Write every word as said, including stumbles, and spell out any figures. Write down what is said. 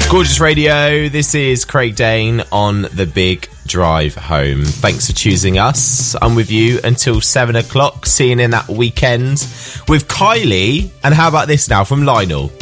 Gorgeous Radio, this is Craig Dane on the Big Drive Home. Thanks for choosing us. I'm with you until seven o'clock, seeing in that weekend with Kylie. And how about this now from Lionel?